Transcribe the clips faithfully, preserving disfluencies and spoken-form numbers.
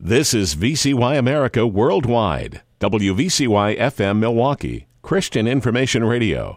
This is V C Y America Worldwide, W V C Y F M Milwaukee, Christian Information Radio.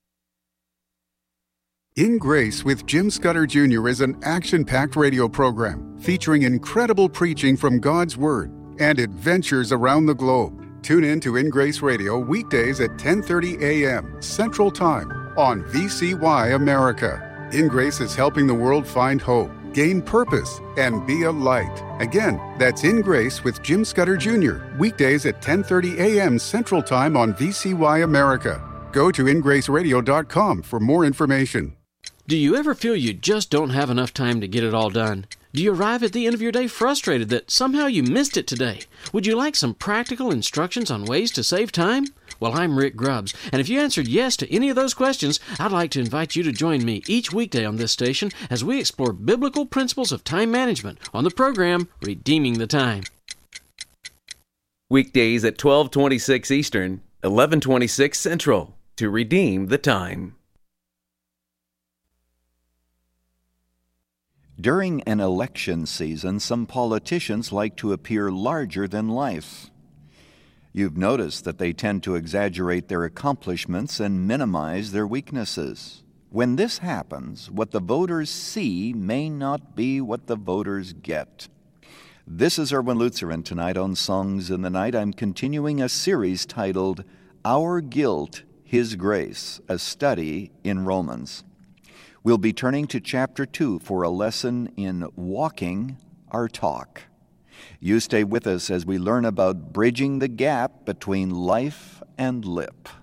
In Grace with Jim Scudder Junior is an action-packed radio program featuring incredible preaching from God's Word and adventures around the globe. Tune in to In Grace Radio weekdays at ten thirty a.m. Central Time on V C Y America. In Grace is helping the world find hope, gain purpose, and be a light. Again, that's In Grace with Jim Scudder Junior, weekdays at ten thirty a.m. Central Time on V C Y America. Go to in grace radio dot com for more information. Do you ever feel you just don't have enough time to get it all done? Do you arrive at the end of your day frustrated that somehow you missed it today? Would you like some practical instructions on ways to save time? Well, I'm Rick Grubbs, and if you answered yes to any of those questions, I'd like to invite you to join me each weekday on this station as we explore biblical principles of time management on the program Redeeming the Time. Weekdays at twelve twenty-six Eastern, eleven twenty-six Central, to Redeem the Time. During an election season, some politicians like to appear larger than life. You've noticed that they tend to exaggerate their accomplishments and minimize their weaknesses. When this happens, what the voters see may not be what the voters get. This is Erwin Lutzer, and tonight on Songs in the Night, I'm continuing a series titled Our Guilt, His Grace, a study in Romans. We'll be turning to chapter two for a lesson in walking our talk. You stay with us as we learn about bridging the gap between life and lip.